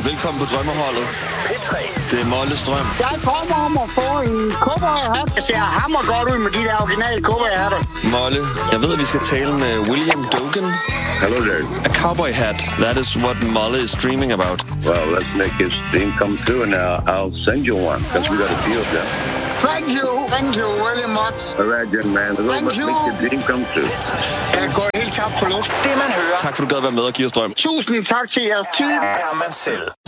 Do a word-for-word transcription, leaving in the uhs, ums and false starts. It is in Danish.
Velkommen på drømmeholdet. P tre. Det er Molles drøm. Jeg kommer om at få en cowboyhat. Det ser hammer godt ud med de der originale cowboyhatter. Molle, jeg ved, at vi skal tale med William Dogen. Hello there. A cowboy hat. That is what Molle is dreaming about. Well, let's make his dream come true, and uh, I'll send you one, because we got a few of them. Thank you. Thank you very much. All right, young man. Let's make your dream come true. Jeg går helt tabt for luft. Det man hører, Tak for, du gad være med og give os drøm. Tusind tak til jeres tid. er man selv.